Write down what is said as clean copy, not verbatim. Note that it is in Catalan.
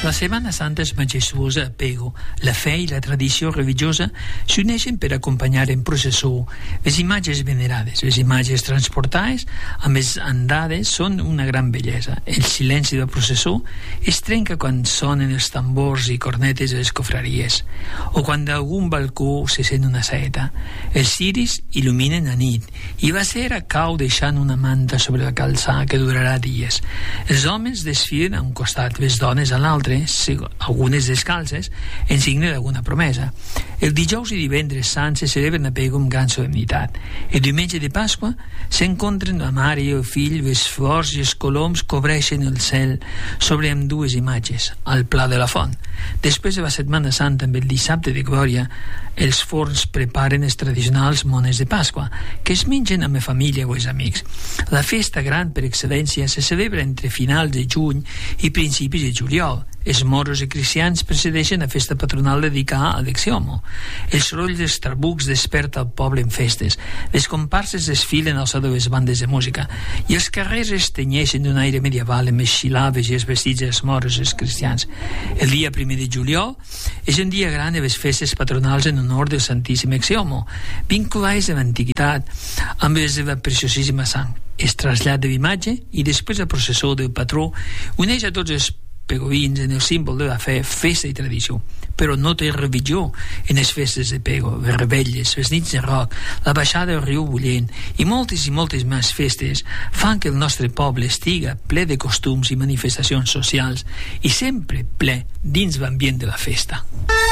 La Setmana Santa és majestuosa a Pego. La fe i la tradició religiosa s'uneixen per acompanyar en processó les imatges venerades. Les imatges transportades amb les andades són una gran bellesa. El silenci de la processó es trenca quan sonen els tambors i cornetes de les cofraries, o quan d'algun balcó se sent una saeta. Els ciris il·luminen la nit i la cera cau deixant una manta sobre la calçada que durarà dies. Els homes desfilen a un costat, les dones a l'altre, algunes descalces, en signe d'alguna promesa. El dijous i divendres sant se celebren a Pego amb gran solemnitat. El diumenge de Pasqua s'encontren la mare i el fill, les flors i els coloms cobreixen el cel sobre ambdues imatges, al Pla de la Font. Després de la Setmana Santa, amb el dissabte de Glòria, els forns preparen els tradicionals mones de Pasqua, que es mengen amb la família o els amics. La festa gran per excel·lència se celebra entre finals de juny i principis de juliol. Els moros i cristians precedeixen la festa patronal dedicada a l'Exiomo. El soroll dels trabucs desperta el poble en festes. Les comparses desfilen al so de les bandes de música i els carrers es tenyeixen d'un aire medieval amb les xilaves i els vestits dels moros i els cristians. El dia 1 de juliol és un dia gran de les festes patronals en honor del Santíssim Exiomo, vinculades a l'antiguitat amb les de la preciosíssima sang. Es trasllat de l'imatge i després la processó del patró uneix a tots els pegovins en el símbol de la fe, festa i tradició. Però no té religió en les festes de Pego, les rebelles, les nits de rock, la baixada del riu Bullent i moltes més festes fan que el nostre poble estiga ple de costums i manifestacions socials i sempre ple dins l'ambient de la festa.